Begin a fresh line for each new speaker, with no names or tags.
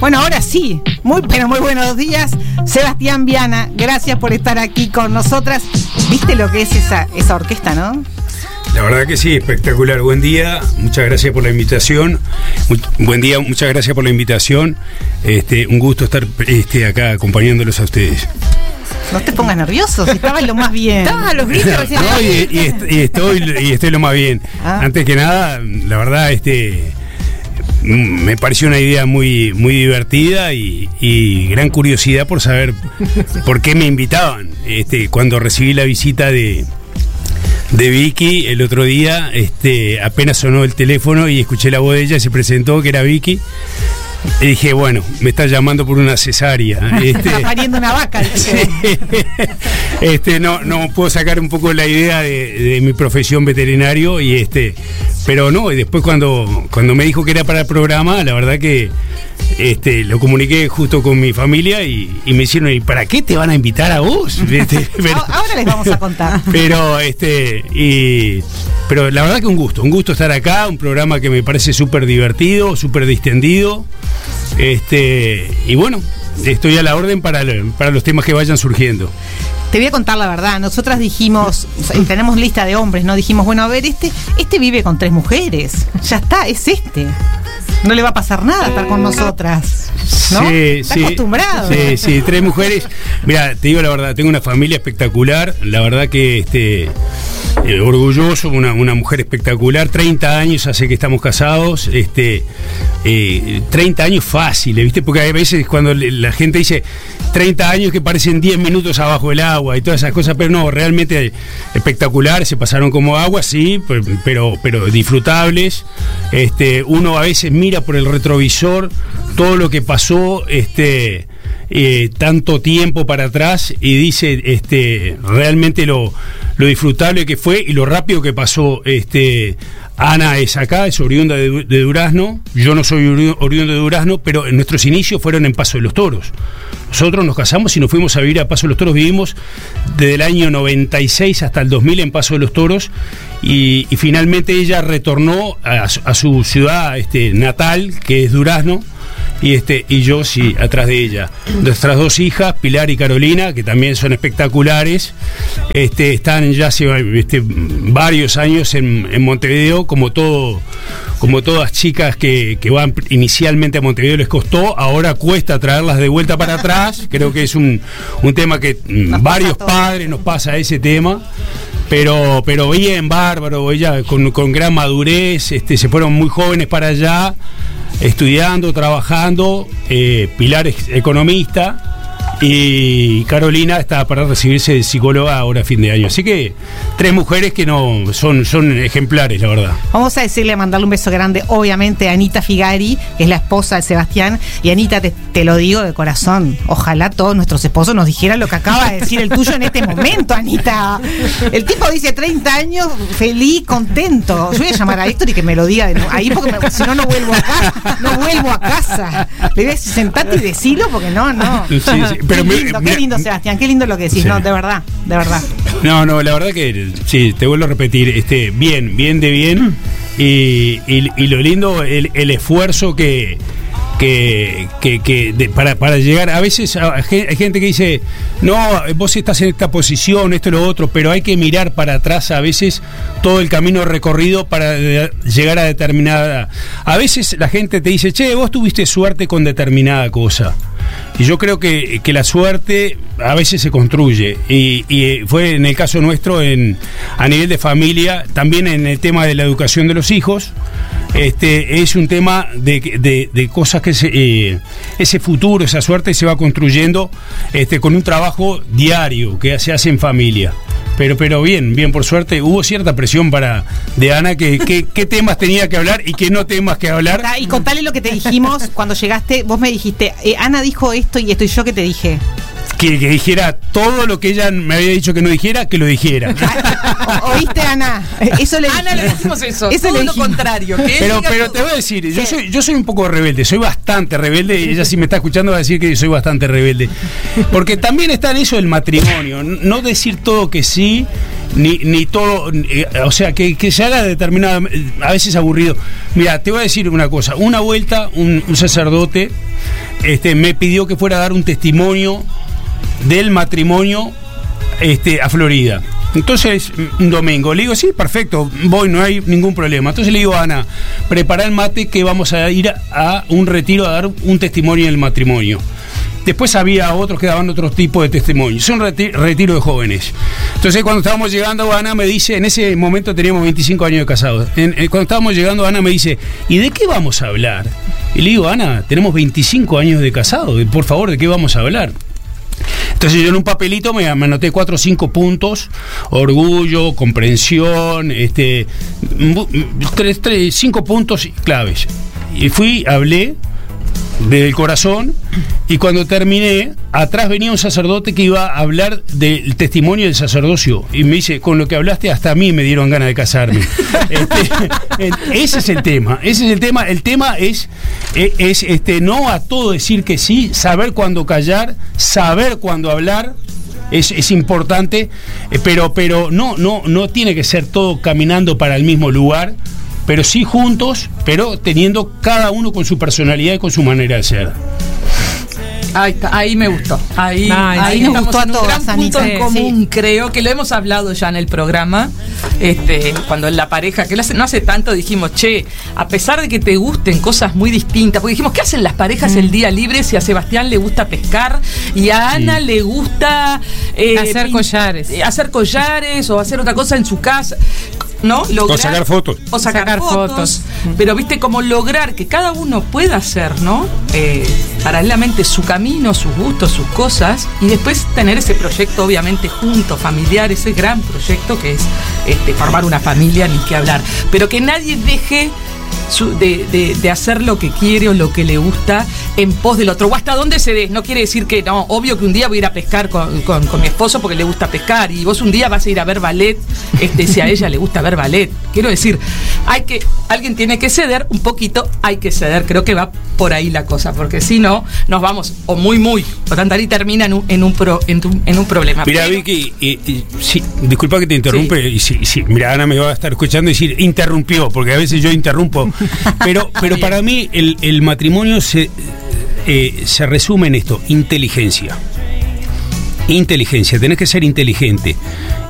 Bueno, ahora sí, muy buenos días, Sebastián Viana, gracias por estar aquí con nosotras. ¿Viste lo que es esa orquesta, no?
La verdad que sí, espectacular. Buen día, muchas gracias por la invitación. Buen día, muchas gracias por la invitación. Un gusto estar acá acompañándolos a ustedes.
No te pongas nervioso, si estabas lo más bien. Estabas a los gritos recién.
No, y estoy lo más bien. Antes que nada, la verdad, me pareció una idea muy divertida y gran curiosidad por saber por qué me invitaban. Cuando recibí la visita de Vicky el otro día, apenas sonó el teléfono y escuché la voz de ella, se presentó que era Vicky. Y dije, bueno, me está llamando por una cesárea.
Está pariendo una vaca.
Sí. No puedo sacar un poco la idea de mi profesión veterinario pero no, y después cuando me dijo que era para el programa, la verdad que lo comuniqué justo con mi familia y me dijeron, ¿y para qué te van a invitar a vos?
Ahora les vamos a contar.
Pero la verdad que un gusto estar acá, un programa que me parece súper divertido, súper distendido. Y bueno, estoy a la orden para los temas que vayan surgiendo.
Te voy a contar la verdad, nosotras dijimos, tenemos lista de hombres, ¿no? Dijimos, bueno, a ver, este vive con 3 mujeres, ya está, es no le va a pasar nada estar con nosotras, ¿no?
Sí,
está acostumbrado.
Sí, 3 mujeres. Mira, te digo la verdad, tengo una familia espectacular, la verdad que orgulloso, una mujer espectacular, 30 años hace que estamos casados, 30 años fáciles, ¿viste? Porque a veces cuando la gente dice 30 años que parecen 10 minutos abajo del agua y todas esas cosas, pero no, realmente espectacular, se pasaron como agua, sí, pero disfrutables. Uno a veces mira por el retrovisor todo lo que pasó tanto tiempo para atrás y dice realmente lo disfrutable que fue y lo rápido que pasó. Ana es oriunda de Durazno, yo no soy oriundo de Durazno, pero nuestros inicios fueron en Paso de los Toros. Nosotros nos casamos y nos fuimos a vivir a Paso de los Toros, vivimos desde el año 96 hasta el 2000 en Paso de los Toros y finalmente ella retornó a su ciudad natal, que es Durazno. Y yo sí, atrás de ella. Nuestras 2 hijas, Pilar y Carolina, que también son espectaculares, están ya hace varios años en Montevideo, como todas chicas que van inicialmente a Montevideo les costó, ahora cuesta traerlas de vuelta para atrás. Creo que es un tema que varios padres nos pasa ese tema. Pero bien, bárbaro, ella con gran madurez, se fueron muy jóvenes para allá, estudiando, trabajando. Pilar es economista y Carolina está para recibirse de psicóloga ahora a fin de año. Así que 3 mujeres que no son ejemplares, la verdad.
Vamos a mandarle un beso grande, obviamente, a Anita Figari, que es la esposa de Sebastián. Y Anita, te lo digo de corazón, ojalá todos nuestros esposos nos dijeran lo que acaba de decir el tuyo en este momento, Anita. El tipo dice 30 años, feliz, contento. Yo voy a llamar a Héctor y que me lo diga ahí, porque si no vuelvo a casa. Le voy a decir, sentate y decilo, porque no.
Sí. Pero
qué lindo, Sebastián, qué lindo lo que decís, sí. No, de verdad.
No, la verdad que sí, te vuelvo a repetir, bien de bien, y lo lindo, el esfuerzo para llegar. A veces hay gente que dice, no, vos estás en esta posición, esto y lo otro, pero hay que mirar para atrás a veces todo el camino recorrido para llegar a determinada. A veces la gente te dice, che, vos tuviste suerte con determinada cosa. Y yo creo que la suerte a veces se construye y fue en el caso nuestro a nivel de familia, también en el tema de la educación de los hijos. Es un tema de cosas que ese futuro, esa suerte se va construyendo con un trabajo diario que se hace en familia. Pero bien, por suerte hubo cierta presión de Ana qué temas tenía que hablar y qué no temas que hablar.
Y contale lo que te dijimos cuando llegaste. Vos me dijiste, Ana dijo esto y esto, y yo, ¿qué te dije?
Que dijera todo lo que ella me había dicho que no dijera, que lo dijera.
¿Oíste, Ana? Eso le
Ana, le decimos eso todo lo contrario.
Pero te voy a decir, yo soy un poco rebelde, soy bastante rebelde, y ella si me está escuchando va a decir que soy bastante rebelde. Porque también está en eso el matrimonio, no decir todo que sí, ni todo, o sea, que se haga determinada, a veces aburrido. Mira, te voy a decir una cosa, una vuelta un sacerdote me pidió que fuera a dar un testimonio del matrimonio a Florida. Entonces, un domingo, le digo, sí, perfecto, voy, no hay ningún problema. Entonces le digo a Ana, prepara el mate que vamos a ir a un retiro a dar un testimonio del matrimonio. Después había otros que daban otro tipo de testimonios. Es un retiro de jóvenes. Entonces, cuando estábamos llegando, Ana me dice, en ese momento teníamos 25 años de casados. Cuando estábamos llegando, Ana me dice, ¿y de qué vamos a hablar? Y le digo, Ana, tenemos 25 años de casados, por favor, ¿de qué vamos a hablar? Entonces yo en un papelito me anoté 4 o 5 puntos: orgullo, comprensión, 5 puntos claves. Y hablé del corazón, y cuando terminé, atrás venía un sacerdote que iba a hablar del testimonio del sacerdocio, y me dice, con lo que hablaste hasta a mí me dieron ganas de casarme. Ese es el tema, el tema es no a todo decir que sí, saber cuándo callar, saber cuándo hablar. Es importante, pero no tiene que ser todo caminando para el mismo lugar, pero sí juntos, pero teniendo cada uno con su personalidad y con su manera de ser.
Ahí está, ahí me gustó. Ahí
nos gustó a todos,
un gran punto en común, creo que lo hemos hablado ya en el programa. Cuando en la pareja, que no hace tanto dijimos, che, a pesar de que te gusten cosas muy distintas, porque dijimos, ¿qué hacen las parejas el día libre si a Sebastián le gusta pescar y a Ana le gusta
hacer collares
o hacer otra cosa en su casa? ¿No?
O sacar fotos.
O sacar fotos. Pero viste, como lograr que cada uno pueda hacer, ¿no? Paralelamente su camino, sus gustos, sus cosas, y después tener ese proyecto, obviamente, junto, familiar, ese gran proyecto que es formar una familia, ni qué hablar. Pero que nadie deje de hacer lo que quiere o lo que le gusta en pos del otro, o hasta donde se dé. No quiere decir que no, obvio que un día voy a ir a pescar con mi esposo porque le gusta pescar, y vos un día vas a ir a ver ballet si a ella le gusta ver ballet. Quiero decir, alguien tiene que ceder un poquito, hay que ceder, creo que va por ahí la cosa, porque si no nos vamos o tanto y termina en un problema.
Mira, Vicky, sí, disculpa que te interrumpe, sí. Mira, Ana me va a estar escuchando y decir, interrumpió, porque a veces yo interrumpo. Pero para mí el matrimonio se resume en esto: inteligencia. Tenés que ser inteligente.